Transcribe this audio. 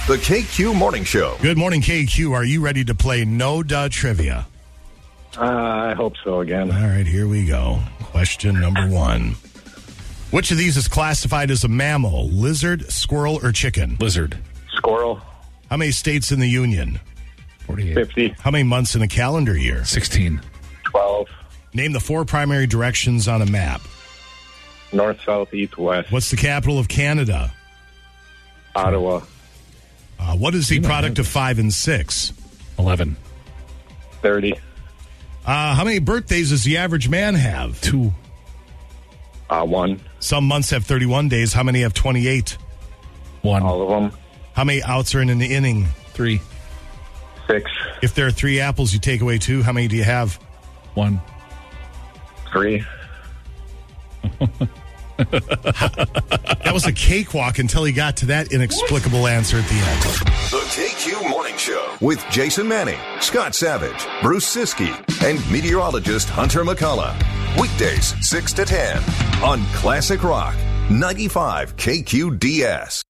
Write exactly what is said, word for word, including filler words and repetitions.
The K Q Morning Show. Good morning, K Q. Are you ready to play No Duh Trivia? Uh, I hope so again. All right, here we go. Question number one. Which of these is classified as a mammal? Lizard, squirrel, or chicken? Lizard. Squirrel. How many states in the union? forty-eight. fifty. How many months in a calendar year? sixteen. twelve. Name the four primary directions on a map. North, south, east, west. What's the capital of Canada? Ottawa. Uh, what is the product of five and six? eleven. thirty. Uh, how many birthdays does the average man have? two. Uh, one. Some months have thirty-one days. How many have twenty-eight? one. All of them. How many outs are in an inning? three. Six. If there are three apples, you take away two. How many do you have? one. Three. That was a cakewalk until he got to that inexplicable answer at the end. The K Q Morning Show with Jason Manning, Scott Savage, Bruce Siskey, and meteorologist Hunter McCullough. Weekdays six to ten on Classic Rock ninety-five K Q D S.